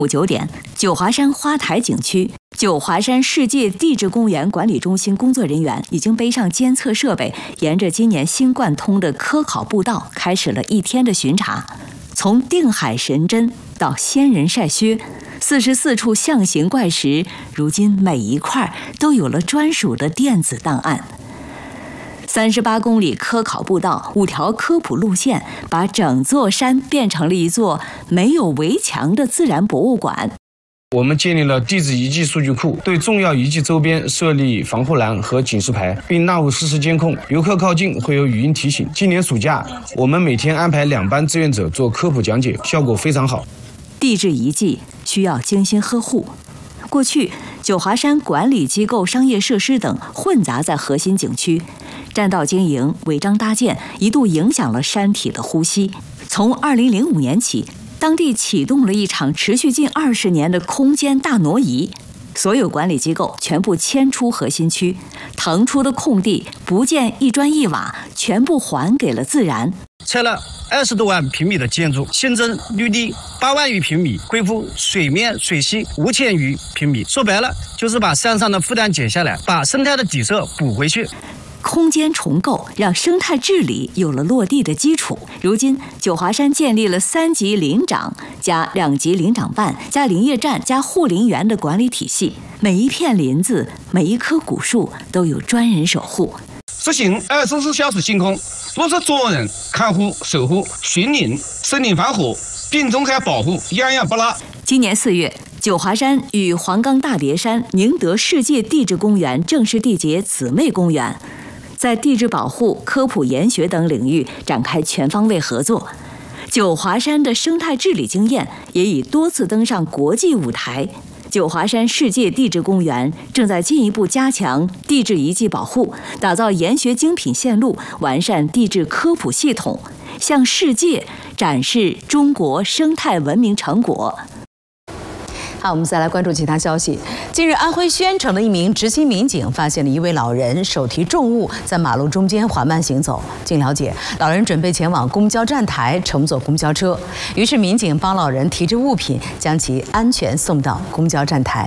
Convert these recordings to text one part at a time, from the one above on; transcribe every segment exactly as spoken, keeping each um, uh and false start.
午九点，九华山花台景区九华山世界地质公园管理中心工作人员已经背上监测设备，沿着今年新贯通的科考步道开始了一天的巡查。从定海神针到仙人晒靴，四十四处象形怪石，如今每一块都有了专属的电子档案。三十八公里科考步道，五条科普路线，把整座山变成了一座没有围墙的自然博物馆。 我们建立了地质遗迹数据库，对重要遗迹周边设立防护栏和警示牌，并纳入实时监控。游客靠近会有语音提醒。今年暑假，我们每天安排两班志愿者做科普讲解，效果非常好。 地质遗迹需要精心呵护。过去，九华山管理机构、商业设施等混杂在核心景区，占道经营、违章搭建，一度影响了山体的呼吸。从二零零五年起，当地启动了一场持续近二十年的空间大挪移，所有管理机构全部迁出核心区，腾出的空地不见一砖一瓦，全部还给了自然。 拆了二十多万平米的建筑，新增绿地八万余平米，恢复水面水系五千余平米。说白了，就是把山上的负担减下来，把生态的底色补回去。 空间重构让生态治理有了落地的基础。如今，九华山建立了三级林长加两级林长办加林业站加护林员的管理体系，每一片林子、每一棵古树都有专人守护。 实行二十四小时清空，落实专人看护、守护、巡林、森林防火、病虫害保护，样样不落。 今年四月，九华山与黄冈大别山宁德世界地质公园正式缔结姊妹公园，在地质保护、科普研学等领域展开全方位合作。九华山的生态治理经验也已多次登上国际舞台。九华山世界地质公园正在进一步加强地质遗迹保护，打造研学精品线路，完善地质科普系统，向世界展示中国生态文明成果。 好，我们再来关注其他消息。近日，安徽宣城的一名执勤民警发现了一位老人手提重物在马路中间缓慢行走。经了解，老人准备前往公交站台乘坐公交车，于是民警帮老人提着物品，将其安全送到公交站台。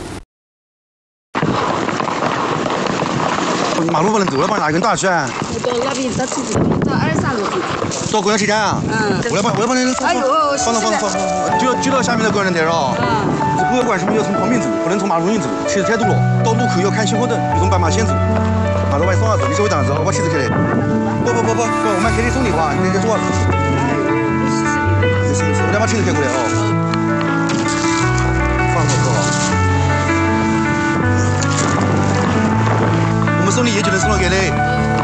马路不能走了，帮哪根道去啊？ 到那边到自己到二三路。 到公交车站啊？嗯。我来帮，我来帮你。 哎呦， 放到放到放到，就就到下面的公交站台了。嗯。不管什么要从旁边走，不能从马路中间走，车子太多了。到路口要看信号灯，就从斑马线走。马路外送啊走，你稍微等着，我把车子开来。不不不不不，我们开车送你吧，你别说。没事没事，我再把车子开过来啊。放好放好。我们送你也就能送到这里。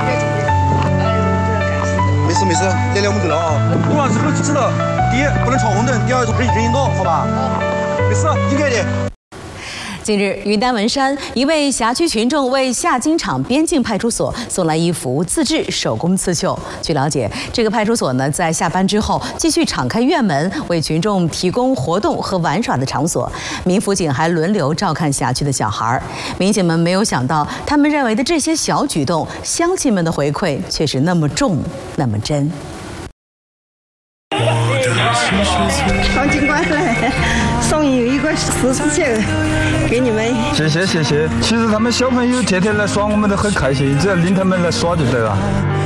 没事没事，来来我们走了啊。路上是不知道，第一不能闯红灯，第二不是人行道，好吧？没事，应该的。 近日，云南文山一位辖区群众为下金场边境派出所送来一幅自制手工刺绣。据了解，这个派出所呢，在下班之后继续敞开院门，为群众提供活动和玩耍的场所。民辅警还轮流照看辖区的小孩。民警们没有想到，他们认为的这些小举动，乡亲们的回馈却是那么重，那么真。 黄警官来送一个十字绣给你们， 谢谢谢谢。其实他们小朋友天天来耍，我们都很开心，只要领他们来耍就对了。